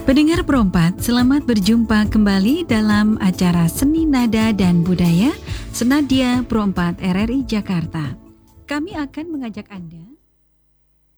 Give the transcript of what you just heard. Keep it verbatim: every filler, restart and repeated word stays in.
Pendengar Pro empat, selamat berjumpa kembali dalam acara Seni Nada dan Budaya Senadia Pro empat R R I Jakarta. Kami akan mengajak Anda